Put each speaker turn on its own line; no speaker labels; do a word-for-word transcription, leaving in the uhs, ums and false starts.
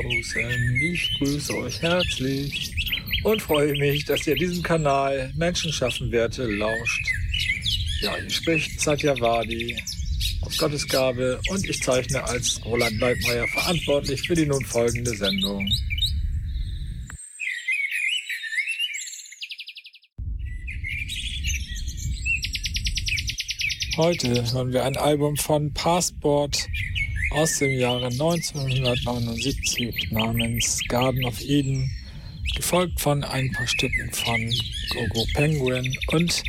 Grüßen. Ich grüße euch herzlich und freue mich, dass ihr diesem Kanal Menschen schaffen Werte lauscht. Ja, hier spricht Satya Wadi aus Gottesgabe und ich zeichne als Roland Leitmeier verantwortlich für die nun folgende Sendung. Heute hören wir ein Album von Passport aus dem Jahre neunzehnhundertneunundsiebzig namens Garden of Eden, gefolgt von ein paar Stücken von Gogo Penguin und